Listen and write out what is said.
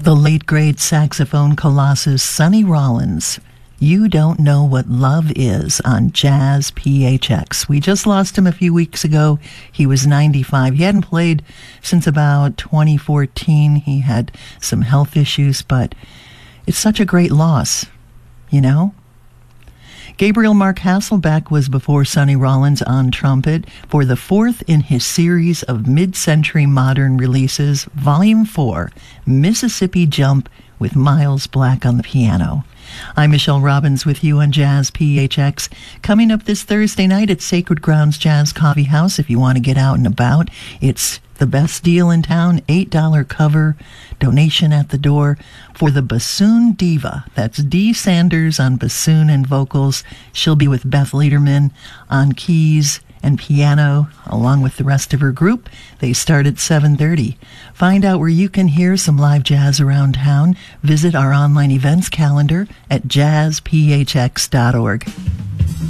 The late great saxophone colossus Sonny Rollins. You Don't Know What Love Is on Jazz PHX. We just lost him a few weeks ago. He was 95. He hadn't played since about 2014. He had some health issues, but it's such a great loss, you know? Gabriel Mark Hasselbeck was before Sonny Rollins on trumpet for the fourth in his series of mid-century modern releases, Volume 4, Mississippi Jump, with Miles Black on the piano. I'm Michelle Robbins with you on Jazz PHX. Coming up this Thursday night at Sacred Grounds Jazz Coffee House, if you want to get out and about, it's the best deal in town, $8 cover, donation at the door for the Bassoon Diva. That's Dee Sanders on bassoon and vocals. She'll be with Beth Lederman on keys and piano, along with the rest of her group. They start at 7:30. Find out where you can hear some live jazz around town. Visit our online events calendar at jazzphx.org.